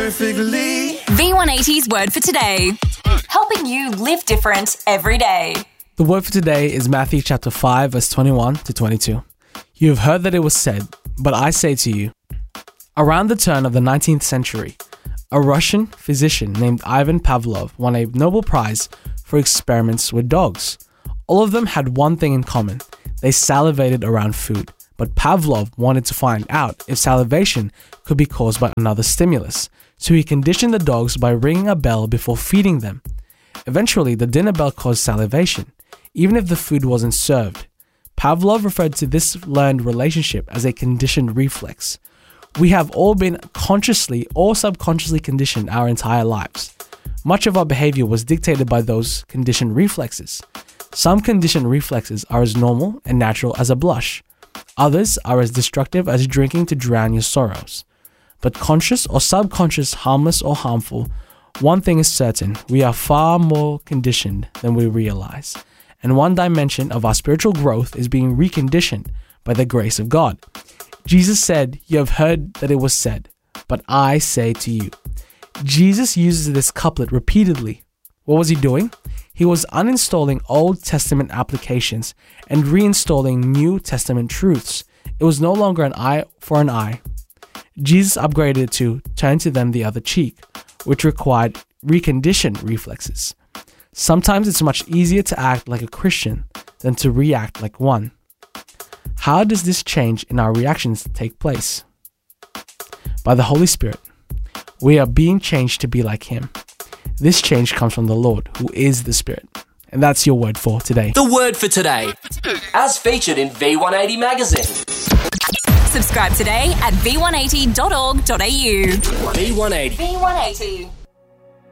perfectly. V180's word for today. Helping you live different every day. The word for today is Matthew chapter 5, verse 21 to 22. You have heard that it was said, but I say to you. Around the turn of the 19th century, a Russian physician named Ivan Pavlov won a Nobel Prize for experiments with dogs. All of them had one thing in common. They salivated around food. But Pavlov wanted to find out if salivation could be caused by another stimulus. So he conditioned the dogs by ringing a bell before feeding them. Eventually, the dinner bell caused salivation, even if the food wasn't served. Pavlov referred to this learned relationship as a conditioned reflex. We have all been consciously or subconsciously conditioned our entire lives. Much of our behavior was dictated by those conditioned reflexes. Some conditioned reflexes are as normal and natural as a blush. Others are as destructive as drinking to drown your sorrows. But conscious or subconscious, harmless or harmful, one thing is certain, we are far more conditioned than we realize. And one dimension of our spiritual growth is being reconditioned by the grace of God. Jesus said, you have heard that it was said, but I say to you. Jesus uses this couplet repeatedly. What was he doing? He was uninstalling Old Testament applications and reinstalling New Testament truths. It was no longer an eye for an eye. Jesus upgraded it to turn to them the other cheek, which required reconditioned reflexes. Sometimes it's much easier to act like a Christian than to react like one. How does this change in our reactions take place? By the Holy Spirit. We are being changed to be like Him. This change comes from the Lord, who is the Spirit. And that's your word for today. The word for today, as featured in V180 magazine. Subscribe today at v180.org.au. V180. V180.